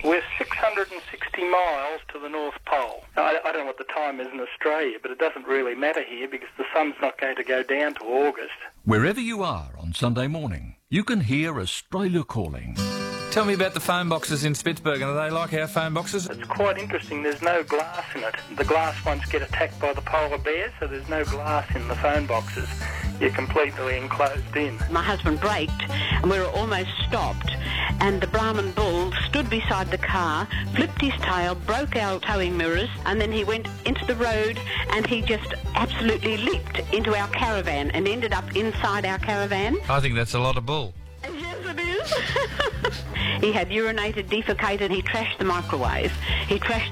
We're 660 miles to the North Pole. I don't know what the time is in Australia, but it doesn't really matter here because the sun's not going to go down to August. Wherever you are on Sunday morning, you can hear Australia calling. Tell me about the phone boxes in Spitsbergen. Are they like our phone boxes? It's quite interesting. There's no glass in it. The glass ones get attacked by the polar bears, so there's no glass in the phone boxes. You're completely enclosed in. My husband braked and we were almost stopped, and the Brahman bull stood beside the car, flipped his tail, broke our towing mirrors, and then he went into the road and he just absolutely leaped into our caravan and ended up inside our caravan. I think that's a lot of bull. Yes, it is. He had urinated, defecated, he trashed the microwave, he trashed